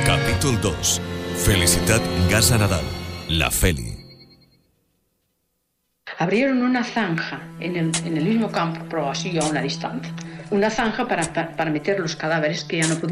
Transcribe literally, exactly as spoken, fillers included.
Capítol dos. Felicitat Gasa Nadal, la Feli. Abrieron una zanja en el, en el mismo campo, pero así a una distancia. Una zanja para, para, para meter los cadáveres que ya no podían